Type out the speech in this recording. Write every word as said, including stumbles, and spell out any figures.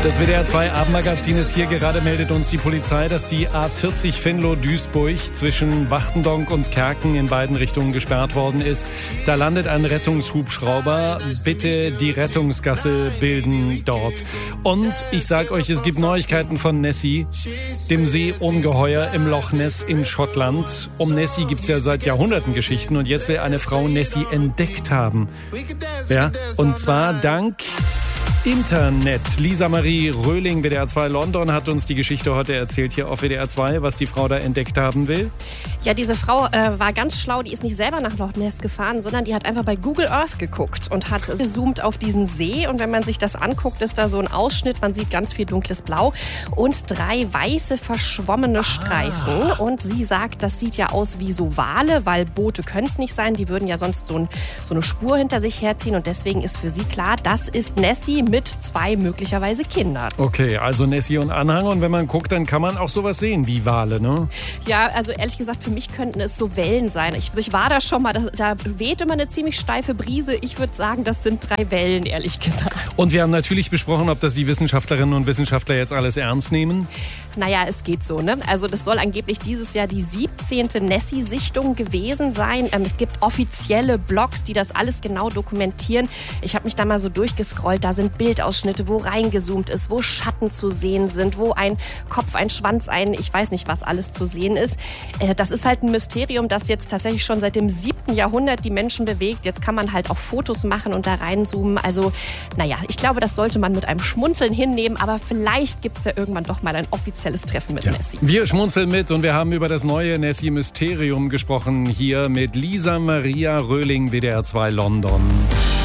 Das W D R zwei Abendmagazin ist hier. Gerade meldet uns die Polizei, dass die A vierzig Venlo-Duisburg zwischen Wachtendonk und Kerken in beiden Richtungen gesperrt worden ist. Da landet ein Rettungshubschrauber. Bitte die Rettungsgasse bilden dort. Und ich sag euch, es gibt Neuigkeiten von Nessie, dem Seeungeheuer im Loch Ness in Schottland. Um Nessie gibt's ja seit Jahrhunderten Geschichten und jetzt will eine Frau Nessie entdeckt haben. Ja, und zwar dank Internet. Lisa Marie Röhling, W D R zwei London, hat uns die Geschichte heute erzählt hier auf W D R zwei, was die Frau da entdeckt haben will. Ja, diese Frau äh, war ganz schlau. Die ist nicht selber nach Loch Ness gefahren, sondern die hat einfach bei Google Earth geguckt und hat gezoomt auf diesen See. Und wenn man sich das anguckt, ist da so ein Ausschnitt. Man sieht ganz viel dunkles Blau und drei weiße verschwommene ah. Streifen. Und sie sagt, das sieht ja aus wie so Wale, weil Boote können es nicht sein. Die würden ja sonst so, ein, so eine Spur hinter sich herziehen. Und deswegen ist für sie klar, das ist Nessie mit zwei möglicherweise Kindern. Okay, also Nessie und Anhang. Und wenn man guckt, dann kann man auch sowas sehen wie Wale, ne? Ja, also ehrlich gesagt, für mich könnten es so Wellen sein. Ich, ich war da schon mal, das, da weht immer eine ziemlich steife Brise. Ich würde sagen, das sind drei Wellen, ehrlich gesagt. Und wir haben natürlich besprochen, ob das die Wissenschaftlerinnen und Wissenschaftler jetzt alles ernst nehmen. Naja, es geht so, ne? Also das soll angeblich dieses Jahr die siebzehnte Nessie-Sichtung gewesen sein. Ähm, es gibt offizielle Blogs, die das alles genau dokumentieren. Ich habe mich da mal so durchgescrollt. Da sind Bildausschnitte, wo reingezoomt ist, wo Schatten zu sehen sind, wo ein Kopf, ein Schwanz, ein, ich weiß nicht, was alles zu sehen ist. Äh, das ist halt ein Mysterium, das jetzt tatsächlich schon seit dem siebten Jahrhundert die Menschen bewegt. Jetzt kann man halt auch Fotos machen und da reinzoomen. Also, naja, ich glaube, das sollte man mit einem Schmunzeln hinnehmen, aber vielleicht gibt es ja irgendwann doch mal ein offizielles Treffen mit ja. Nessie. Wir schmunzeln mit und wir haben über das neue Nessie-Mysterium gesprochen, hier mit Lisa Maria Röhling, W D R zwei London.